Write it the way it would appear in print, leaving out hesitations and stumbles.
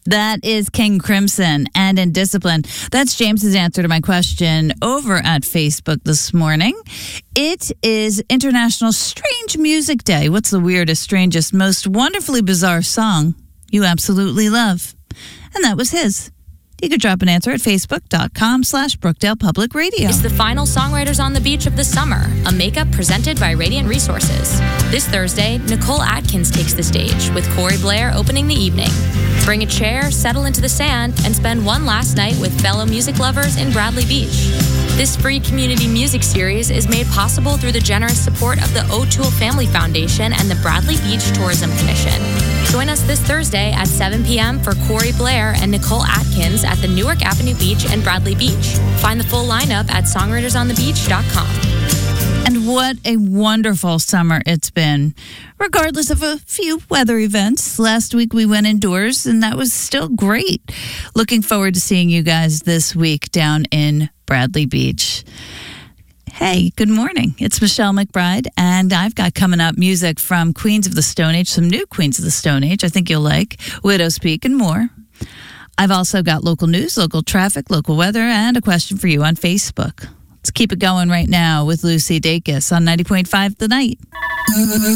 That is King Crimson and Indiscipline. That's James's answer to my question over at Facebook this morning. It is International Strange Music Day. What's the weirdest, strangest, most wonderfully bizarre song you absolutely love? And that was his. You could drop an answer at facebook.com/Brookdale Public Radio. It's the final Songwriters on the Beach of the summer, a makeup presented by Radiant Resources. This Thursday, Nicole Atkins takes the stage, with Corey Blair opening the evening. Bring a chair, settle into the sand, and spend one last night with fellow music lovers in Bradley Beach. This free community music series is made possible through the generous support of the O'Toole Family Foundation and the Bradley Beach Tourism Commission. Join us this Thursday at 7 p.m. for Corey Blair and Nicole Atkins at the Newark Avenue Beach and Bradley Beach. Find the full lineup at songwritersonthebeach.com. And what a wonderful summer it's been, regardless of a few weather events. Last week we went indoors, and that was still great. Looking forward to seeing you guys this week down in Bradley Beach. Hey, good morning. It's Michelle McBride, and I've got coming up music from Queens of the Stone Age, some new Queens of the Stone Age I think you'll like, Widow's Peak, and more. I've also got local news, local traffic, local weather, and a question for you on Facebook. Let's keep it going right now with Lucy Dacus on 90.5 The Night.